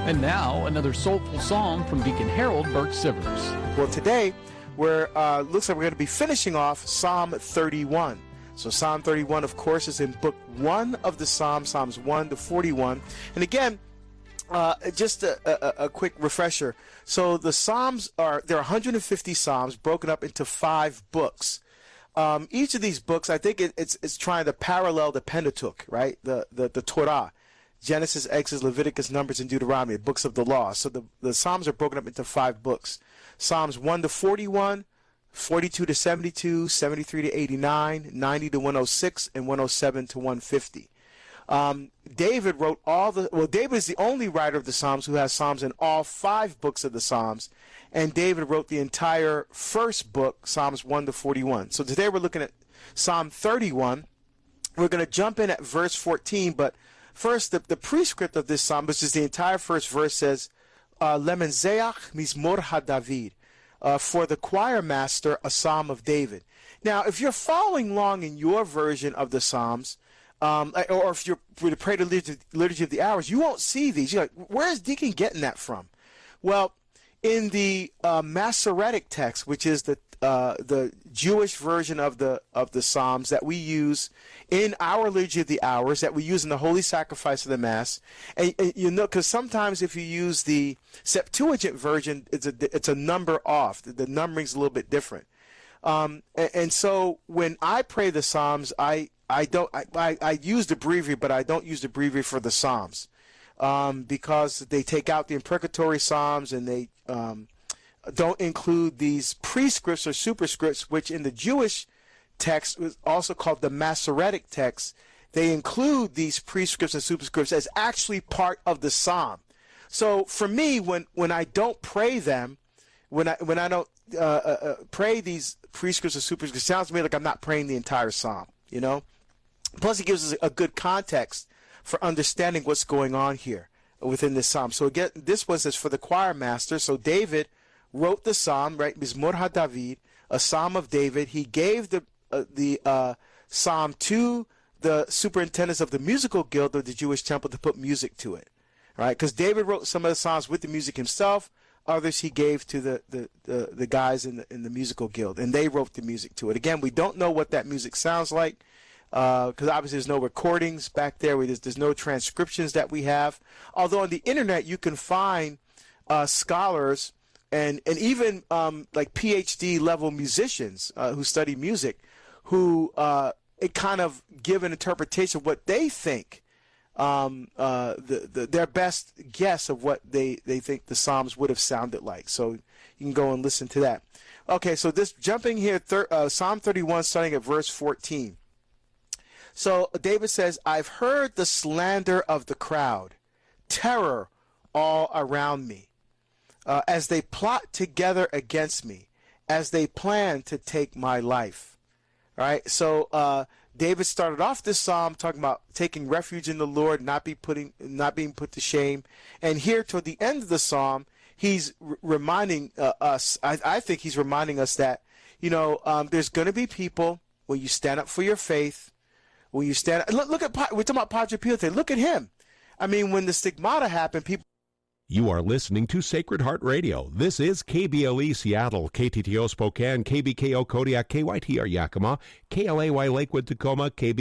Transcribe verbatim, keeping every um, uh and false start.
And now, another soulful song from Deacon Harold Burke Sivers. Well, today, we're uh, looks like we're going to be finishing off Psalm thirty-one. So Psalm thirty-one, of course, is in book one of the Psalms, Psalms one to forty-one. And again, uh, just a, a, a quick refresher. So the Psalms are, there are one hundred fifty Psalms broken up into five books. Um, each of these books, I think it, it's it's trying to parallel the Pentateuch, right? The, the, the Torah. Genesis, Exodus, Leviticus, Numbers, and Deuteronomy, books of the law. So the, the Psalms are broken up into five books. Psalms one to forty-one, forty-two to seventy-two, seventy-three to eighty-nine, ninety to one oh six, and one oh seven to one fifty. Um, David wrote all the, well, David is the only writer of the Psalms who has Psalms in all five books of the Psalms. And David wrote the entire first book, Psalms one to forty-one. So today we're looking at Psalm thirty-one. We're going to jump in at verse fourteen, but first, the, the prescript of this psalm, which is the entire first verse, says, uh, Lemenzeach Mizmor HaDavid, uh, for the choir master, a psalm of David. Now, if you're following along in your version of the Psalms, um, or if you're to pray the liturgy, liturgy of the Hours, you won't see these. You're like, where's Deacon getting that from? Well, in the uh, Masoretic text, which is the uh, the Jewish version of the of the Psalms that we use in our liturgy of the hours, that we use in the holy sacrifice of the Mass, and, and you know, because sometimes if you use the Septuagint version, it's a it's a number off. The, the numbering's a little bit different, um, and, and so when I pray the Psalms, I I don't I, I, I use the breviary, but I don't use the breviary for the Psalms. Um, because they take out the imprecatory Psalms and they um, don't include these prescripts or superscripts, which in the Jewish text was also called the Masoretic text. They include these prescripts and superscripts as actually part of the Psalm. So for me, when, when I don't pray them, when I when I don't uh, uh, pray these prescripts or superscripts, it sounds to me like I'm not praying the entire Psalm, you know? Plus, it gives us a good context for understanding what's going on here within this psalm. So again, this was as for the choir master. So David wrote the psalm, right? Mizmor HaDavid, a psalm of David. He gave the uh, the uh, psalm to the superintendents of the musical guild of the Jewish temple to put music to it, right? Because David wrote some of the psalms with the music himself. Others he gave to the the, the, the guys in the, in the musical guild, and they wrote the music to it. Again, we don't know what that music sounds like, because uh, obviously there's no recordings back there. There's, there's no transcriptions that we have. Although on the internet you can find uh, scholars and and even um, like P H D level musicians uh, who study music, who uh, it kind of give an interpretation of what they think, um, uh, the, the their best guess of what they, they think the Psalms would have sounded like. So you can go and listen to that. Okay, so this jumping here, thir- uh, Psalm thirty-one, starting at verse fourteen. So David says, I've heard the slander of the crowd, terror all around me, uh, as they plot together against me, as they plan to take my life. All right, so uh, David started off this psalm talking about taking refuge in the Lord, not be putting, not being put to shame. And here toward the end of the psalm, he's r- reminding uh, us, I, I think he's reminding us that, you know, um, there's going to be people when you stand up for your faith, when you stand, look, look at, we're talking about Padre Pio today. Look at him. I mean, when the stigmata happened, people. You are listening to Sacred Heart Radio. This is K B L E Seattle, K T T O Spokane, K B K O Kodiak, K Y T R Yakima, K L A Y Lakewood Tacoma, K B